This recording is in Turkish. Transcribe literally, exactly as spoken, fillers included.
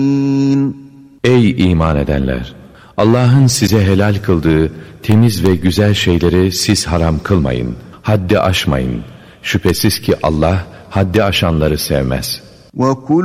Ey iman edenler! Allah'ın size helal kıldığı temiz ve güzel şeyleri siz haram kılmayın, haddi aşmayın. Şüphesiz ki Allah haddi aşanları sevmez.